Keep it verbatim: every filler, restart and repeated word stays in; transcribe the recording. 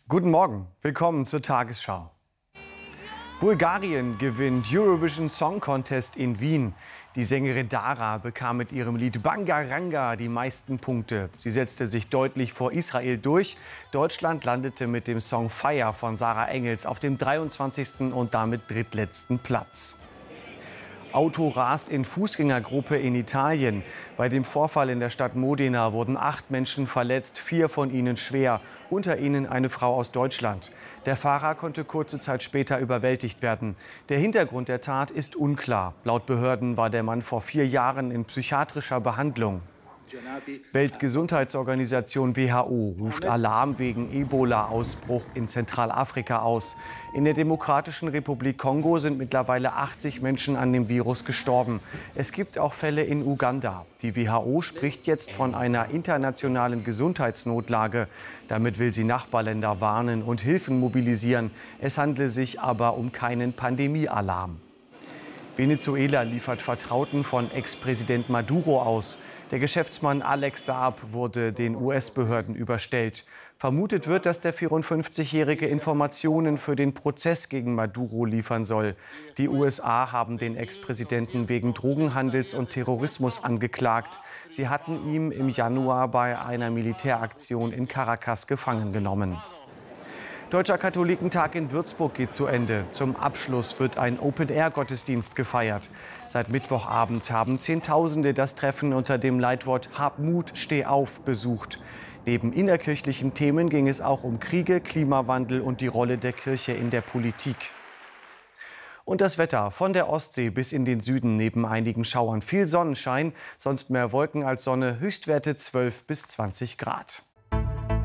Guten Morgen, willkommen zur Tagesschau. Bulgarien gewinnt Eurovision Song Contest in Wien. Die Sängerin Dara bekam mit ihrem Lied Bangaranga die meisten Punkte. Sie setzte sich deutlich vor Israel durch. Deutschland landete mit dem Song Fire von Sarah Engels auf dem dreiundzwanzigsten und damit drittletzten Platz. Auto rast in Fußgängergruppe in Italien. Bei dem Vorfall in der Stadt Modena wurden acht Menschen verletzt, vier von ihnen schwer, unter ihnen eine Frau aus Deutschland. Der Fahrer konnte kurze Zeit später überwältigt werden. Der Hintergrund der Tat ist unklar. Laut Behörden war der Mann vor vier Jahren in psychiatrischer Behandlung. Weltgesundheitsorganisation W H O ruft Alarm wegen Ebola-Ausbruch in Zentralafrika aus. In der Demokratischen Republik Kongo sind mittlerweile achtzig Menschen an dem Virus gestorben. Es gibt auch Fälle in Uganda. Die W H O spricht jetzt von einer internationalen Gesundheitsnotlage. Damit will sie Nachbarländer warnen und Hilfen mobilisieren. Es handle sich aber um keinen Pandemiealarm. Venezuela liefert Vertrauten von Ex-Präsident Maduro aus. Der Geschäftsmann Alex Saab wurde den U S-Behörden überstellt. Vermutet wird, dass der vierundfünfzigjährige Informationen für den Prozess gegen Maduro liefern soll. Die U S A haben den Ex-Präsidenten wegen Drogenhandels und Terrorismus angeklagt. Sie hatten ihn im Januar bei einer Militäraktion in Caracas gefangen genommen. Deutscher Katholikentag in Würzburg geht zu Ende. Zum Abschluss wird ein Open-Air-Gottesdienst gefeiert. Seit Mittwochabend haben Zehntausende das Treffen unter dem Leitwort Hab Mut, steh auf besucht. Neben innerkirchlichen Themen ging es auch um Kriege, Klimawandel und die Rolle der Kirche in der Politik. Und das Wetter von der Ostsee bis in den Süden neben einigen Schauern. Viel Sonnenschein, sonst mehr Wolken als Sonne, Höchstwerte zwölf bis zwanzig Grad.